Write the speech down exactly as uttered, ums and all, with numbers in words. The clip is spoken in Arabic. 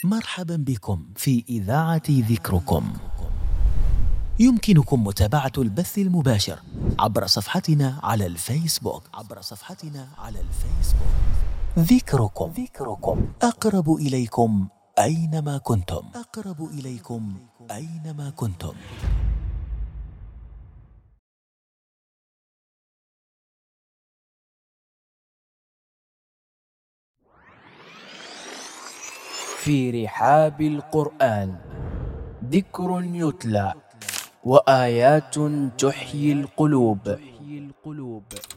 مرحبا بكم في إذاعة ذكركم. يمكنكم متابعة البث المباشر عبر صفحتنا على الفيسبوك عبر صفحتنا على الفيسبوك ذكركم. ذكركم أقرب إليكم أينما كنتم. أقرب إليكم أينما كنتم. في رحاب القرآن ذكر يتلى وآيات تحيي القلوب.